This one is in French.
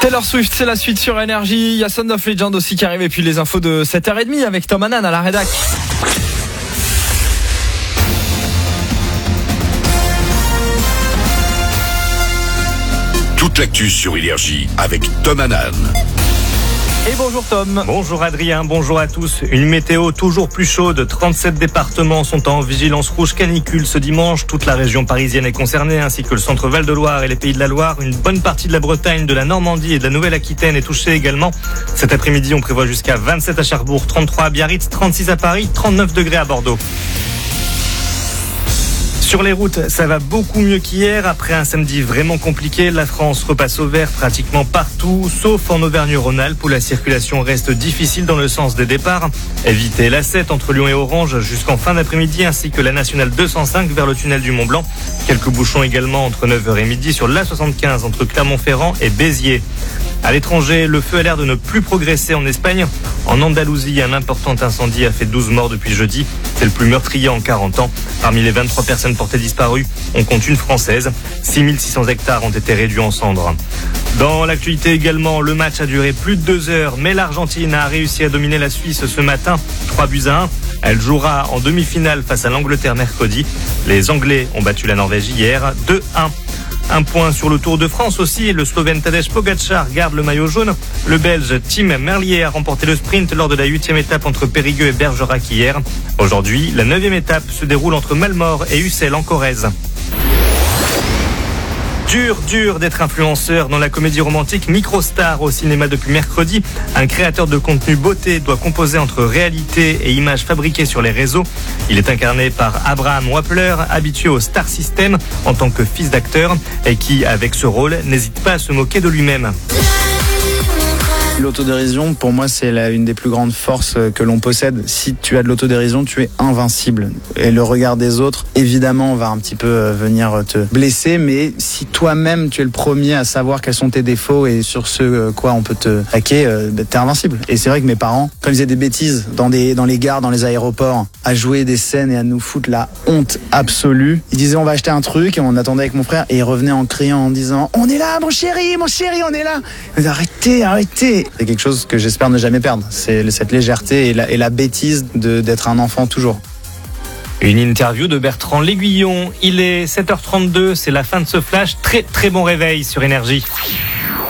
Taylor Swift, c'est la suite sur Énergie. Il y a Son of Legend aussi qui arrive et puis les infos de 7h30 avec Tom Hanan à la rédac. Toute l'actu sur Énergie avec Tom Hanan. Et bonjour Tom. Bonjour Adrien, bonjour à tous. Une météo toujours plus chaude. 37 départements sont en vigilance rouge canicule ce dimanche. Toute la région parisienne est concernée, ainsi que le centre Val-de-Loire et les Pays de la Loire. Une bonne partie de la Bretagne, de la Normandie et de la Nouvelle-Aquitaine est touchée également. Cet après-midi, on prévoit jusqu'à 27 à Cherbourg, 33 à Biarritz, 36 à Paris, 39 degrés à Bordeaux. Sur les routes, ça va beaucoup mieux qu'hier. Après un samedi vraiment compliqué, la France repasse au vert pratiquement partout, sauf en Auvergne-Rhône-Alpes où la circulation reste difficile dans le sens des départs. Évitez la 7 entre Lyon et Orange jusqu'en fin d'après-midi, ainsi que la nationale 205 vers le tunnel du Mont-Blanc. Quelques bouchons également entre 9h et midi sur l'A75 entre Clermont-Ferrand et Béziers. À l'étranger, le feu a l'air de ne plus progresser en Espagne. En Andalousie, un important incendie a fait 12 morts depuis jeudi. C'est le plus meurtrier en 40 ans. Parmi les 23 personnes portées disparues, on compte une française. 6600 hectares ont été réduits en cendres. Dans l'actualité également, le match a duré plus de 2 heures, mais l'Argentine a réussi à dominer la Suisse ce matin, 3-1. Elle jouera en demi-finale face à l'Angleterre mercredi. Les Anglais ont battu la Norvège hier, 2-1. Un point sur le Tour de France aussi. Le Slovène Tadej Pogačar garde le maillot jaune. Le Belge Tim Merlier a remporté le sprint lors de la 8e étape entre Périgueux et Bergerac hier. Aujourd'hui, la 9e étape se déroule entre Malmort et Ussel en Corrèze. Dur d'être influenceur dans la comédie romantique Microstar au cinéma depuis mercredi. Un créateur de contenu beauté doit composer entre réalité et images fabriquées sur les réseaux. Il est incarné par Abraham Wappler, habitué au Star System en tant que fils d'acteur et qui, avec ce rôle, n'hésite pas à se moquer de lui-même. L'autodérision, pour moi, c'est une des plus grandes forces que l'on possède. Si tu as de l'autodérision, tu es invincible. Et le regard des autres, évidemment, va un petit peu venir te blesser. Mais si toi-même, tu es le premier à savoir quels sont tes défauts et sur ce quoi on peut te hacker, t'es invincible. Et c'est vrai que mes parents, quand ils faisaient des bêtises dans les gares, dans les aéroports, à jouer des scènes et à nous foutre la honte absolue, ils disaient on va acheter un truc et on attendait avec mon frère et ils revenaient en criant en disant on est là mon chéri, on est là. Ils disaient, arrêtez. C'est quelque chose que j'espère ne jamais perdre. C'est cette légèreté et la bêtise d'être un enfant toujours. Une interview de Bertrand L'Aiguillon. Il est 7h32, c'est la fin de ce flash. Très bon réveil sur Énergie.